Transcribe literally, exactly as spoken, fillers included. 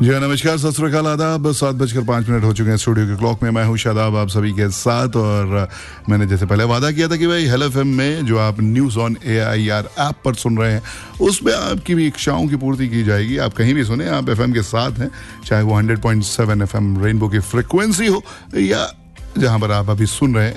जी हाँ, नमस्कार, सत श्री अकाल, आदाब। सात बजकर पाँच मिनट हो चुके हैं स्टूडियो के क्लॉक में। मैं हूँ शादाब आप सभी के साथ, और मैंने जैसे पहले वादा किया था कि भाई हेलो एफएम में जो आप news on A I R app पर सुन रहे हैं उसमें आपकी भी इच्छाओं की पूर्ति की जाएगी। आप कहीं भी सुने, आप एफएम के साथ हैं, चाहे वो hundred point seven FM rainbow की फ्रिक्वेंसी हो या जहाँ पर आप अभी सुन रहे हैं